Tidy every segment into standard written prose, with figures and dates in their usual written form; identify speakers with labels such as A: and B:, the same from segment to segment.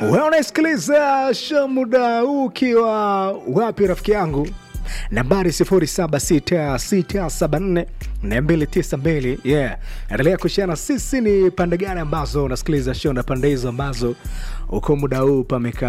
A: Wewe unasikiliza show muda huu ukiwa wapi rafiki yangu? Nambari 0766742292. Yeah. Endelea kushana sisi ni pande gani ambazo unasikiliza show na pande hizo ambazo uko muda huu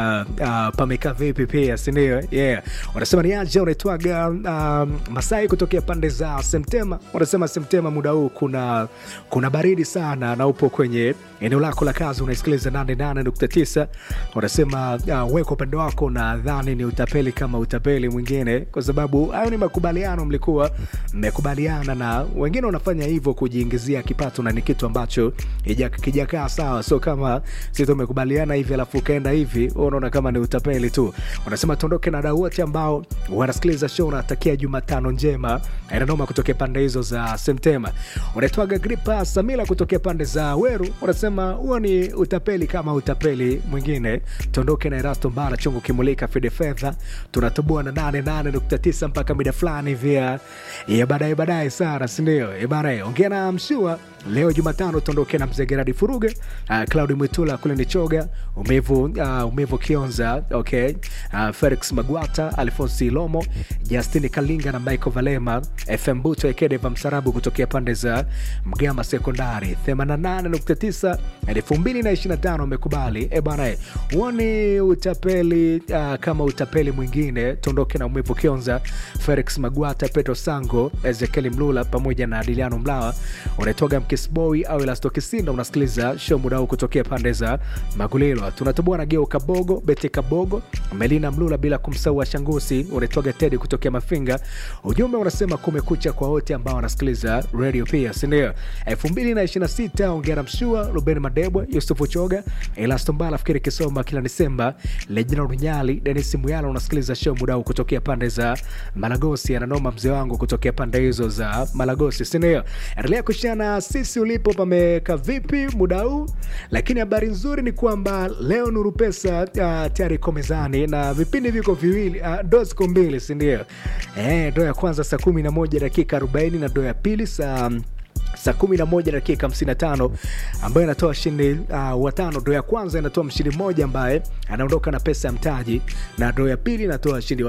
A: pameka vipi pia, si ndio? Yeah. Wanasema ni aje unaitwaga Masai kutokea pande za Semtema. Wanasema Semtema muda huu kuna baridi sana na upo kwenye eneo lako la kazi unasikiliza 88.9. Wanasema wewe kwa upande wako nadhani ni utapeli kama utapeli mwingine, kwa sababu hayo ni makubaliano mlikuwa mmekubaliana, na wengine wanafanya hivyo kujiingizia kipato na ni kitu ambacho kijakaa sawa. So kama sisi tumekubaliana hivi alafu kaenda hivi, unaona kama ni utapeli tu. Wanasema tuondoke na dau wote ambao wanasikiliza show na atakia Jumatano njema. Inanoma kutokea pande hizo za Semtema. Unaitwaga Gripa Samila kutokea pande za Weru. Wanasema huo ni utapeli kama utapeli mwingine. Tuondoke na Erasto Mbara chungu kimulika Fide Fedha. Tunatoboa na 88.9 mpaka mida fulani vya ya baadaye sana, si ndio? Baadaye ongea na Mshua leo Jumatano. Tuondoke na Mzee Gerard Furuge, Claudio Mwitula kule Nichoga, Umevu Kionza, okay, Felix Magwata, Alfonsi Lomo, Justin Kalinga na Michael Valema, FM Buto Ekedeva Msarabu kutokea pande za Mgama Sekondari 88.9 2025 umekubali. Bana, uone utapeli kama utapeli mwingine. Tuondoke na Umevu Kionza, Felix Magwata, Petro Sango, Ezekiel Mlula pamoja na Diliano Mlawa. Unatoga Mkisboy au Elasto Kisinda, unasikiliza show muda huu kutokea pande za Magulilo. Tunatoboa na Geo Kabogo, Bete Kabogo, Melina Mlula bila kumsahau Shangusi. Unatoga Teddy kutokea Mafinga. Ujumbe unasema kumekucha kwa wote ambao wanasikiliza radio pia, si ndio? 2026 ongera Mshua, Ruben Madebwe, Yusufu Choga, Elasto Mbala, Fikiri Kisoma kila Desemba, Legend Runyali, Dennis Muyala. Unasikiliza show muda huu kutokea pande za Malagosi. Ananoma mzee wangu kutokea pande hizo za Malagosi, si ndio? Endelea kushana sisi ulipo pameka vipi muda huu. Lakini habari nzuri ni kwamba leo Nuru Pesa tayari iko mezani na vipindi viko viwili, dozi mbili, si ndio? Ndo ya kwanza saa 11 dakika 40 na ndo ya pili saa 11 dakika 55 ambayo inatoa shindi watano. Ndo ya kwanza inatoa mshindi mmoja ambaye anaondoka na pesa ya mtaji, na ndo ya pili inatoa shindi